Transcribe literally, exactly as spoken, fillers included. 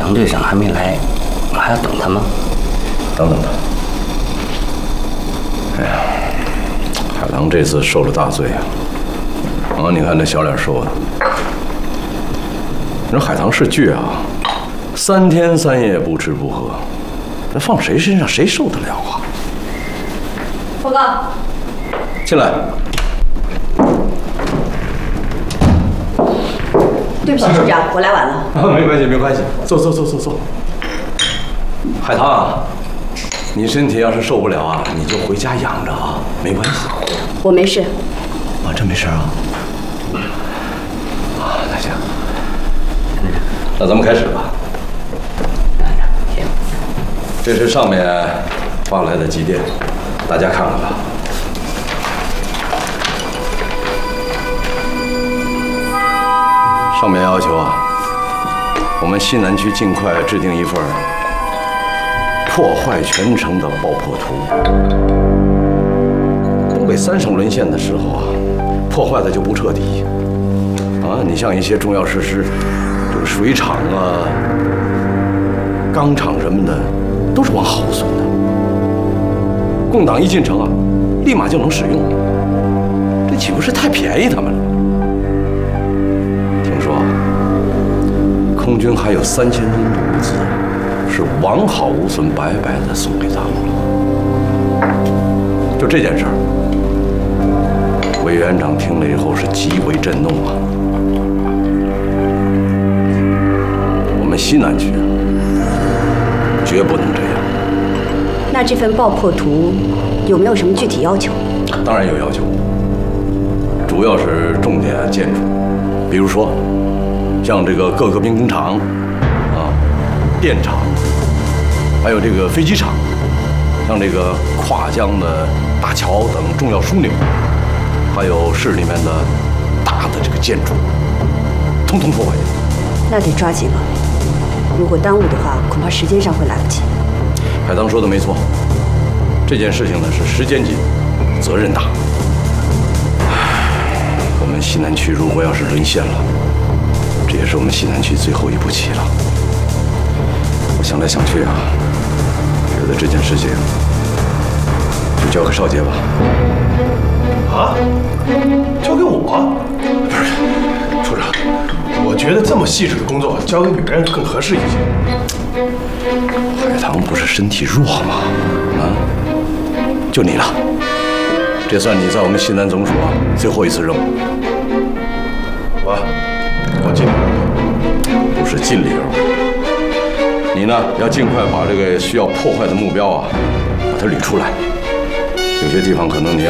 唐队长还没来，我还要等他吗？ 等等他。哎呀，海棠这次受了大罪啊！啊，你看那小脸瘦的。你说海棠是倔啊，三天三夜不吃不喝，那放谁身上谁受得了啊？ 报告。 进来。 对不起，处长，我来晚了。 啊，没关系，没关系，坐坐坐坐坐。海棠啊，你身体要是受不了啊，你就回家养着啊，没关系。 我没事。 啊，真没事啊？啊，那行，那咱们开始吧。 行。 这是上面发来的急电，大家看看吧。上面要求啊，我们西南区尽快制定一份破坏全城的爆破图。东北三省沦陷的时候啊，破坏的就不彻底啊。你像一些重要设施，这个水厂啊、钢厂什么的，都是完好无损的。共党一进城啊，立马就能使用，这岂不是太便宜他们了？听说空军还有三千吨的物资是完好无损，白白的送给他们了。就这件事儿，委员长听了以后是极为震怒啊。我们西南区绝不能这样。 那这份爆破图有没有什么具体要求？ 当然有要求，主要是重点建筑，比如说像这个各个兵工厂啊、电厂，还有这个飞机场，像这个跨江的大桥等重要枢纽，还有市里面的大的这个建筑，通通破坏掉。 那得抓紧了，如果耽误的话，恐怕时间上会来不及。 海棠说的没错，这件事情呢是时间紧，责任大。我们西南区如果要是沦陷了，这也是我们西南区最后一步棋了。我想来想去啊，觉得这件事情就交给少杰吧。 啊？交给我？不是，处长，我觉得这么细致的工作交给女人更合适一些。 海棠不是身体弱吗？啊，就你了，这算你在我们西南总署啊最后一次任务。 我，我尽力而为。 不是尽力而为。你呢，要尽快把这个需要破坏的目标啊，把它捋出来。有些地方可能你要。